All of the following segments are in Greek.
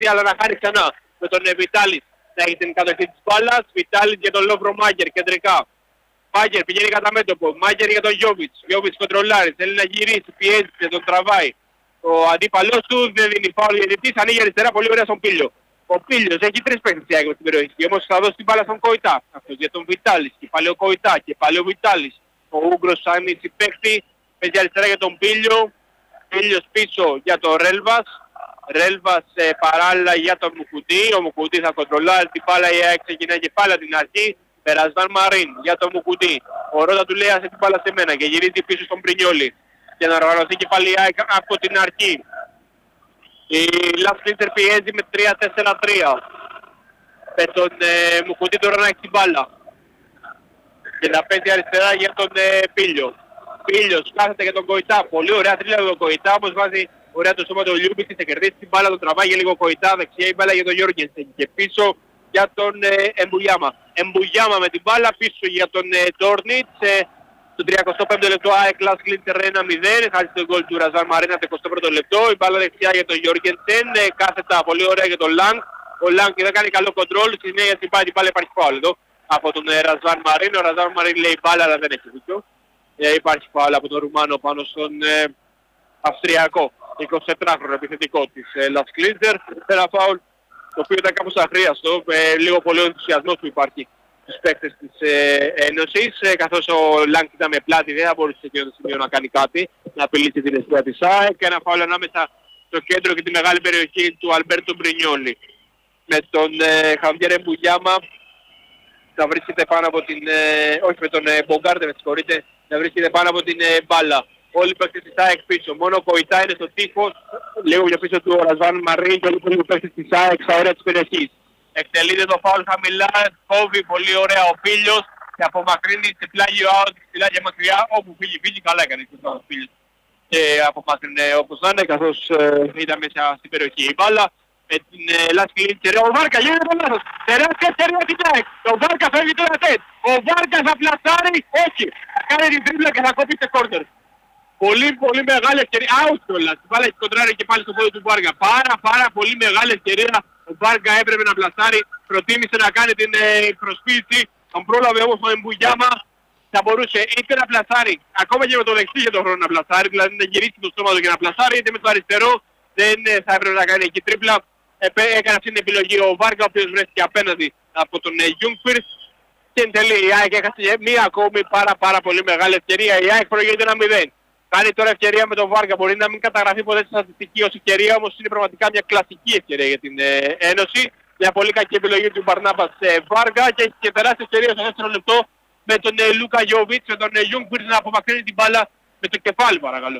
δεξιά, αλλά να χάνει ξανά με τον Βιτάλης να έχει την κατοχή της μπάλας. Βιτάλης για τον Λόβρο Μάγκερ κεντρικά. Μάγκερ πηγαίνει κατά μέτωπο. Μάγκερ για τον Γιόβιτς. Γιόβιτς κοντρολάρει. Θέλει να γυρίσει. Πιέζει. Τον τραβάει. Ο αντίπαλός του δεν δίνει φάουλ γιατί ανοίγει αριστερά πολύ ωραία στον Πίλιο. Ο Πίλιος έχει 3 παίκτες στην περιοχή. Όμως θα δώσει την μπάλα στον Κοϊτά. Αυτός για τον Βιτάλης. Και πάλι ο Κοϊτά. Και πάλι ο Βιτάλης. Ο Ούγκρος άνοιξε παίκτη. Παίζει αριστερά για τον Πίλιο. Πίλιος πίσω για τον Ρέλβας. Ρέλβας παράλληλα για τον Μουκουτί. Ο Μουκουτί θα κοντρολάρει την μπάλα. Η ΑΕΚ ξεκινάει και πάλι την αρχή. Περασβάν Μαρίν για τον Μουκουτί. Ο Ρότα του λέει άσε την μπάλα σε μένα και γυρίζει πίσω στον Πρινιόλι. Για να οργανωθεί και πάλι η ΑΕΚ από την αρχή. Η Λαφλίντερ πιέζει με 3-4-3. Με τον Μουκουτί τώρα να έχει την μπάλα. Και να παίζει αριστερά για τον Πίλιο. Πίλιος κάθεται για τον Κοϊτά. Πολύ ωραία τρίλα για τον Κοϊτά. Όπως βάζει ωραία το σώμα του Λιούμπιτς. Θα κερδίσει την μπάλα, τον τραβάει για λίγο Κοϊτά. Δεξιά η μπάλα για τον Γιώργενσεν. Και πίσω για τον Εμπουγιάμα. Εμπουγιάμα με την μπάλα πίσω για τον Τόρνιτς. Στο 35ο λεπτό ΑΕΚ Λας Κλίντερ 1-0. Χάσει τον γκολ του Ραζάν Μαρίνα το 21ο λεπτό. Η μπάλα δεξιά για τον Γιώργενσεν. Κάθετα πολύ ωραία για τον Λάνγκ. Ο Λάνγκ δεν κάνει καλό κοντρόλ. Στη συνέχεια την μπάλα υπάρχει φάουλ εδώ από τον Ραζάν Μαρίν. Ο Ραζάν Μαρίν λέει μπάλα αλλά δεν έχει δίκιο. Υπάρχει φάουλ από τον Ρουμάνο πάνω στον Αυστριακό 24χρονο επιθετικό της Λας Κλίντερ. Ένα φάουλ το οποίο ήταν κάπως αχρίαστο. Λίγο πολύ ο ενθουσιασμός που υπάρχει στους παίκτες της Ένωσης. Καθώς ο Λάνγκ ήταν με πλάτη δεν θα μπορούσε σε εκείνο το σημείο να κάνει κάτι. Να απειλήσει την αιστεία της ΑΕΚ. Ένα φάουλ ανάμεσα στο κέντρο και τη μεγάλη περιοχή του Αλμπέρτο Μπρινιόλι. Με τον Χαβιέρ Εμπουγιάμα θα βρίσκεται πάνω από την... όχι με τον Μπογκάρντε με συγχωρείτε. Θα βρίσκεται πάνω από την μπάλα. Όλοι οι παίκτες της ΑΕΚ πίσω. Μόνο ο Κοϊτά είναι στο τείχος. Λίγο για πίσω του ο Ρασβάν Μαρί και όλοι οι παίκτες της ΑΕΚ στα όρια της περιοχής. Εκτελείται το φάουλ χαμηλά. Κόβει πολύ ωραία ο Πίλιος. Και απομακρύνει σε πλάγιο out ψηλά και μακριά. Όπου φύγει καλά έκανε ο Πίλιος. Και απομακρύνει όπως να είναι καθώς ήταν μέσα στην περιοχή. Η μπάλα με την Λας Κλίντερ. Ο Βάρκα γίνεται το λάθος. Τεράστια ευκαιρία την ΑΕΚ. Ο Βάρκα φεύγει τώρα τετ. Ο Βάρκα θα πλασάρει. Όχι. Θα κάνει την τρίπλα και θα κόψει σε κόρνερ. Πολύ μεγάλη ευκαιρία. Out κιόλας. Η μπάλα έχει κοντράρει και πάλι στο πόδι του Βάρκα. Πάρα πολύ μεγάλη ευκαιρία. Ο Βάρκα έπρεπε να πλασάρει. Προτίμησε να κάνει την προσποίηση. Τον πρόλαβε όμως ο Εμπουγιάμα. Θα μπορούσε είτε να πλασάρει. Ακόμα και με το δεξί για τον χρόνο να πλασάρει. Δηλαδή να γυρίσει το στόμα του και να πλασάρει. Είτε με το αριστερό. Δεν θα έπρεπε να κάνει εκεί τρίπλα. Έκανε αυτή την επιλογή ο Βάρκα, ο οποίος βρέθηκε απέναντι από τον Γιούγκφιρτ. Και εν τελεί η ΑΕΚ έχασε μία ακόμη πάρα πολύ μεγάλη ευκαιρία. Η ΑΕΚ προηγείται 1-0. Κάνει τώρα ευκαιρία με τον Βάρκα. Μπορεί να μην καταγραφεί ποτέ στη στατιστική ως ευκαιρία, όμως είναι πραγματικά μια κλασική ευκαιρία για την Ένωση. Μια πολύ κακή επιλογή του Μπαρνάμπας Βάρκα και έχει και τεράστια ευκαιρία στο δεύτερο λεπτό με τον Λούκα Γιόβιτς, με τον Γιούγκφιρτ να απομακρύνει την μπάλα με το κεφάλι παρακαλώ.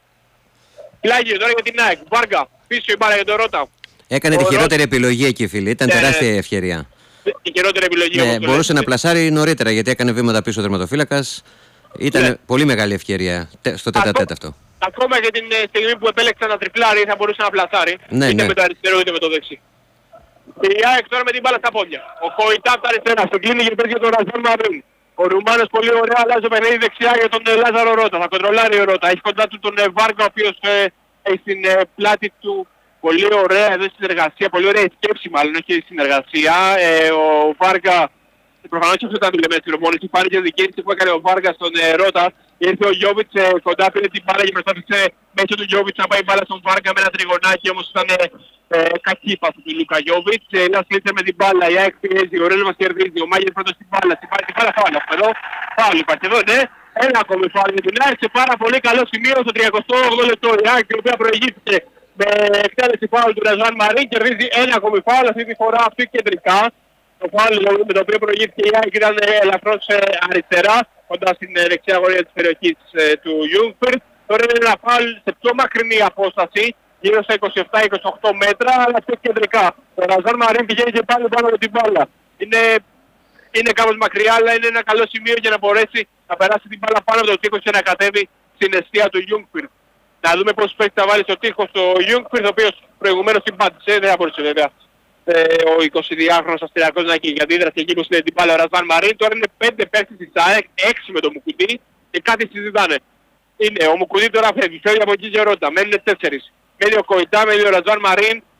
Πλάγιο τώρα για την ΑΕΚ. Βάρκα, πίσω η μπάλα για τον Ρότα. Έκανε τη χειρότερη επιλογή εκεί, φίλε. Ήταν τεράστια ευκαιρία. Η χειρότερη επιλογή. Μπορούσε να πλασάρει νωρίτερα γιατί έκανε βήματα πίσω ο τερματοφύλακας. Ήταν πολύ μεγάλη ευκαιρία στο τέταρτο αυτό. Ακόμα και την στιγμή που επέλεξε να τριπλάρει θα μπορούσε να πλασάρει. Είτε με το αριστερό είτε με το δεξί. Η ΑΕΚ τώρα με την μπάλα στα πόδια. Ο Κοϊτά από τα αριστερά. Στο κλείνει και παίζει για τον Ραζάν Μαρίν. Ο Ρουμάνος πολύ ωραία αλλάζει το παιχνίδι δεξιά για τον Λάζαρο Ρότα. Θα κοντρολάρει ο Ρότα. Έχει κοντά του τον Βάρκα ο οποίος έχει στην πλάτη του πολύ ωραία εδώ συνεργασία. Πολύ ωραία σκέψη μάλλον, όχι συνεργασία. Ο Βάρκα προφανώς αυτό ήταν δουλεμένο στη προπόνηση. Πάλι και δικαίωση που έκανε ο Βάρκα στον Ρότα. Ήρθε ο Γιόβιτς κοντά, πήρε την μπάλα και προσπάθησε μέσω του Γιόβιτς να πάει μπάλα στον Βάρκα με ένα τριγωνάκι, όμως ήταν κακή πάση του Λούκα Γιόβιτς. Ένας κλείσε με την μπάλα, η ΑΕΚ πιέζει, ο Ρέλβας κερδίζει, ο Μάγερ πρώτος στην μπάλα, την μπάλα φάουλ εδώ. Φάουλ υπάρχει εδώ, ναι. Ένα ακόμη φάουλ για την ΑΕΚ σε πάρα πολύ καλό σημείο στο 38ο λεπτό. Η ΑΕΚ η οποία προηγήθηκε με εκτέλεση φάουλ του Ραζάν Μαρίν κερδίζει ένα ακόμη φάουλ, αυτή τη φορά αυτή κεντρικά. Το φάουλ με το οποίο προηγήθηκε η ΑΕΚ ήταν ελαφρώς αριστερά, κοντά στην δεξιά γωνία της περιοχής του Γιούγκφιρτ. Τώρα είναι ένα φάουλ σε πιο μακρινή απόσταση, γύρω στα 27-28 μέτρα, αλλά πιο κεντρικά. Ο Ραζάν Μαρίν πηγαίνει και πάλι πάνω από την μπάλα. Είναι κάπως μακριά, αλλά είναι ένα καλό σημείο για να μπορέσει να περάσει την μπάλα πάνω από το τείχος και να κατέβει στην αιστεία του Γιούγκφιρτ. Να δούμε πώς παίξει να βάλει στο τείχος το Γιούγκφιρτ, ο οποίος προηγουμένως συμπάτησε, δεν θα μπορούσε βέβαια ο 22χρονος Αυστριακός να έχει για αντίδραση εκεί που στείλε την μπάλα ο Ραζάν Μαρίν. Τώρα είναι 5 παίκτες της ΑΕΚ, 6 με το Μουκουτί και κάτι συζητάνε. Είναι ο Μουκουτί τώρα φεύγει από εκεί και Ρότα, μένουν 4. Μένει ο Κοϊτά, μένει ο Ραζάν Μαρίν,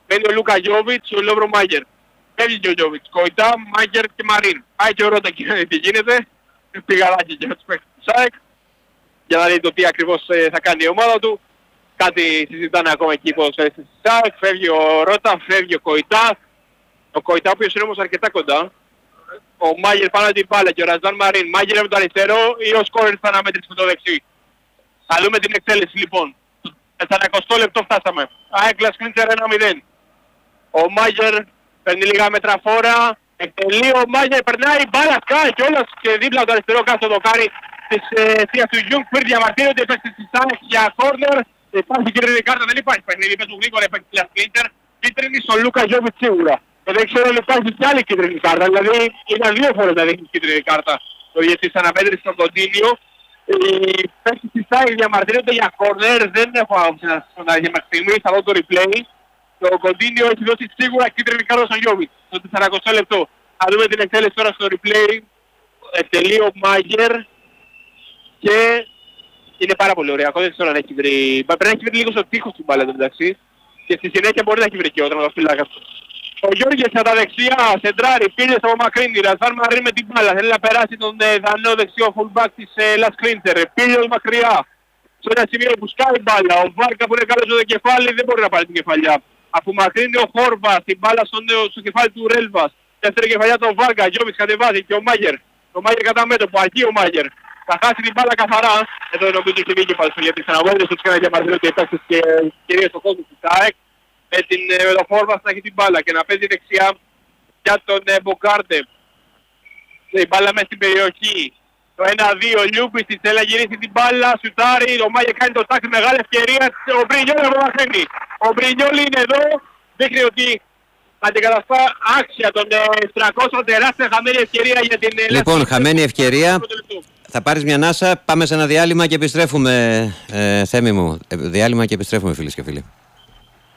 Μένει ο Λούκα Γιώβιτς, ο Λόβρο Μάγερ. Φεύγει και ο Γιώβιτς. Κοϊτά, Μάγερ και Μαρίν. Πάει και ο Ρώτα και τι γίνεται. Πηγαδάκι για τους παίκτες του ΣΑΕΚ. Για να δει το τι ακριβώς θα κάνει η ομάδα του. Κάτι συζητάνε ακόμα εκεί πως στη ΣΑΕΚ. Φεύγει ο Ρώτα, φεύγει ο Κοϊτά. Ο Κοϊτά ο οποίος είναι όμως αρκετά κοντά. Ο Μάγερ πάνω την μπάλα και ο Ραζάν Μαρίν. Μάγερ με το αριστερό ή ο Σκόρερ θα αναμέτρηση με το δεξί. Θα δούμε την εξέλιξη λοιπόν. Στο 40 λεπτό φτάσαμε. ΑΕΚ Λασκρίντσερ 1-0. Ο Μάγερ παίρνει λίγα μέτρα φόρα. Εκτελεί ο Μάγερ, περνάει μπάλα σκάει κιόλας και δίπλα το αριστερό κάτω το δοκάρι της θείας του Γιούγκ. Πήρε διαμαρτύρονται, έπαιξε στη ΣΑΕΚ για κόρνερ. Υπάρχει κίτρινη κάρτα, δεν υπάρχει παιχνίδι. Με του γρήγορα έπαιξε τη Λασκρίντσερ. Κίτρινη στον Λούκα Γιώβιτς σίγουρα. Και δεν ξέρω αν υπάρχει κι άλλη κίτρινη κάρτα. Δηλαδή είναι δύο φορές να δείχνει κίτρινη κάρτα. Το διεθνής αναμέτρηση στον Κοντίνιο. Οι παίκτες της ΣΑΕΚ διαμαρτύρονται για κόρνερ. Δεν έχω άποψη να σας φωνάζει μέχρι στιγμή. Θα δω το replay. Το Κοντίνιο έχει δώσει σίγουρα κίτρινη κάρτα στον Γιώβιτς. Στο 40 λεπτό. Θα δούμε την εκτέλεση τώρα στο replay. Εκτελεί ο Μάγερ. Και είναι πάρα πολύ ωραίο. Ακόμα δεν ξέρω αν έχει βρει. Πρέπει να έχει βρει λίγο στο τείχος του μπάλα εντάξει. Και στη συνέχεια μπορεί να έχει βρει και ο τερματοφύλακας. Ο Γιώργης στα τα δεξιά, σεντράρι, πήρε στο Μακρύνη, Ραζάν Μαρίν με την μπάλα. Θέλει να περάσει τον δανό δεξιό fullback της Λασκρίντσερ. Πήρε μακριά. Σε ένα σημείο που σκάει μπάλα. Ο Βάρκα που είναι καλό στο κεφάλι δεν μπορεί να πάρει την κεφαλιά. Αφού μακρύνει ο Χόρβας την μπάλα στο κεφάλι του Ρέλβας. Δεύτερη κεφαλιά τον Βάρκα, Γιώργης κατεβάζει και ο Μάγερ. Ο Μάγερ κατά μέτωπο, αργεί ο Μάγερ. Θα χάσει την μπάλα καθαρά. Εδώ νομίζω ότι βγήκε πάλι γιατί ξαναβόλησε τους και να διαμαρτύρονται οι παίκτες και κυρίως ο κόσμος της ΑΕΚ. Με το Φόρβας να έχει την μπάλα και να παίζει δεξιά για τον Μποκάρτε. Η μπάλα μέσα στην περιοχή. Το 1-2, Λιούμπης της θέλει να γυρίσει την μπάλα, σουτάρει, ο Μάγερ κάνει το τάξη, μεγάλη ευκαιρία, ο Μπρινιόλ απομακρύνει. Ο Μπρινιόλ είναι εδώ, δείχνει ότι αντικαταστά άξια τον 300, τεράστια χαμένη ευκαιρία για την Ελλάδα. Λοιπόν, χαμένη ευκαιρία. Θα πάρεις μια ανάσα, πάμε σε ένα διάλειμμα και επιστρέφουμε, Θέμη μου. Διάλειμμα και επιστρέφουμε φίλες και φίλοι.